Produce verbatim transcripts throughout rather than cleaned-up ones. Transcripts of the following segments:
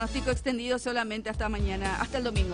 Pronóstico extendido solamente hasta mañana, hasta el domingo.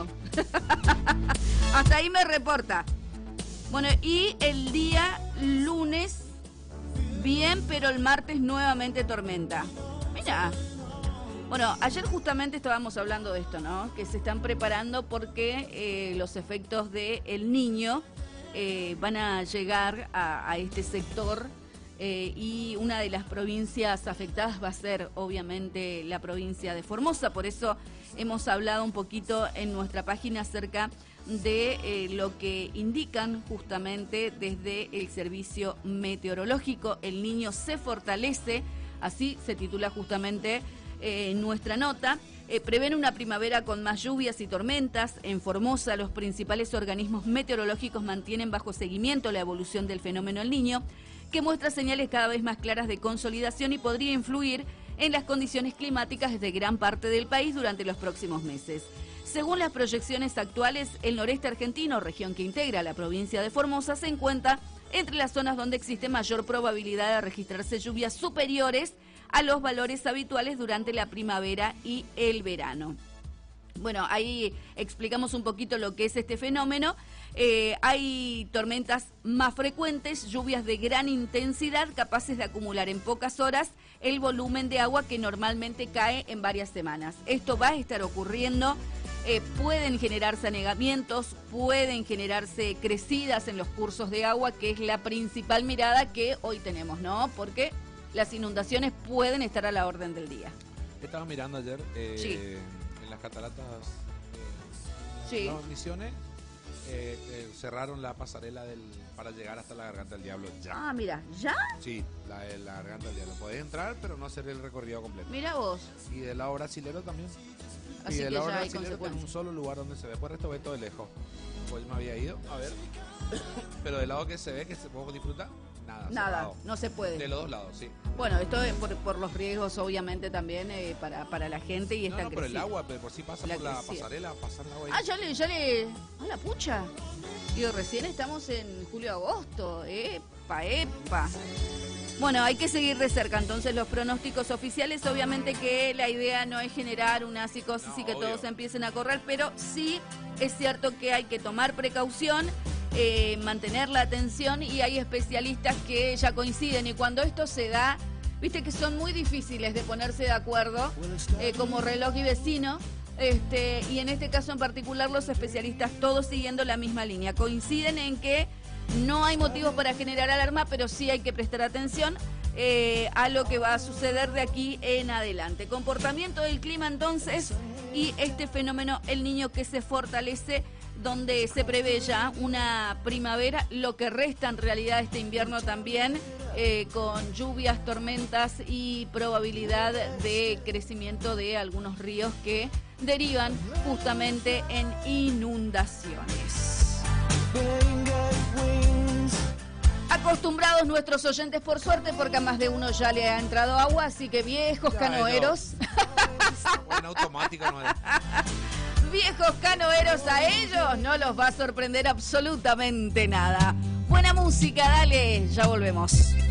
Hasta ahí me reporta. Bueno, y el día lunes, bien, pero el martes nuevamente tormenta. Mira. Bueno, ayer justamente estábamos hablando de esto, ¿no? Que se están preparando porque eh, los efectos de El Niño eh, van a llegar a, a este sector. Eh, y una de las provincias afectadas va a ser obviamente la provincia de Formosa, por eso hemos hablado un poquito en nuestra página acerca de eh, lo que indican justamente desde el servicio meteorológico. El Niño se fortalece, así se titula justamente eh, nuestra nota. Eh, prevén una primavera con más lluvias y tormentas. En Formosa, los principales organismos meteorológicos mantienen bajo seguimiento la evolución del fenómeno El Niño, que muestra señales cada vez más claras de consolidación y podría influir en las condiciones climáticas de gran parte del país durante los próximos meses. Según las proyecciones actuales, el noreste argentino, región que integra la provincia de Formosa, se encuentra entre las zonas donde existe mayor probabilidad de registrarse lluvias superiores a los valores habituales durante la primavera y el verano. Bueno, ahí explicamos un poquito lo que es este fenómeno. Eh, hay tormentas más frecuentes, lluvias de gran intensidad, capaces de acumular en pocas horas el volumen de agua que normalmente cae en varias semanas. Esto va a estar ocurriendo, eh, pueden generarse anegamientos, pueden generarse crecidas en los cursos de agua, que es la principal mirada que hoy tenemos, ¿no? Porque las inundaciones pueden estar a la orden del día. Estaba mirando ayer eh, sí. en las cataratas eh, sí. no, Misiones. Eh, eh, cerraron la pasarela del, para llegar hasta la Garganta del Diablo ya. Ah, mira, ¿ya? Sí, la, la Garganta del Diablo. Podés entrar, pero no hacer el recorrido completo. Mira vos. Y del lado brasilero también. Así y del lado ya hay brasilero en un solo lugar donde se ve. Por esto ve todo de lejos. Pues me había ido, a ver. Pero del lado que se ve, que se puede disfrutar, nada. Nada, cerrado. no se puede. De los dos lados, sí. Bueno, esto es por, por los riesgos, obviamente, también eh, para, para la gente y no, esta no, por el agua, pero por si pasa la por la crecida. Pasarela, pasar el agua ahí. Ah, ya le, ya le... ¡Ah, la pucha! Digo, recién estamos en julio-agosto. ¡Epa, epa! Bueno, hay que seguir de cerca entonces los pronósticos oficiales. Obviamente que la idea no es generar una psicosis no, y que obvio. todos empiecen a correr, pero sí es cierto que hay que tomar precaución, eh, mantener la atención, y hay especialistas que ya coinciden, y cuando esto se da, viste que son muy difíciles de ponerse de acuerdo, eh, como reloj y vecino. Este, y en este caso en particular los especialistas, todos siguiendo la misma línea, coinciden en que no hay motivos para generar alarma, pero sí hay que prestar atención eh, a lo que va a suceder de aquí en adelante. Comportamiento del clima entonces, y este fenómeno El Niño que se fortalece, donde se prevé ya una primavera, lo que resta en realidad este invierno también, eh, con lluvias, tormentas y probabilidad de crecimiento de algunos ríos que derivan justamente en inundaciones. Acostumbrados nuestros oyentes, por suerte, porque a más de uno ya le ha entrado agua, así que viejos ya, canoeros. No. En automático no es. Viejos canoeros, a ellos no los va a sorprender absolutamente nada. Buena música, dale, ya volvemos.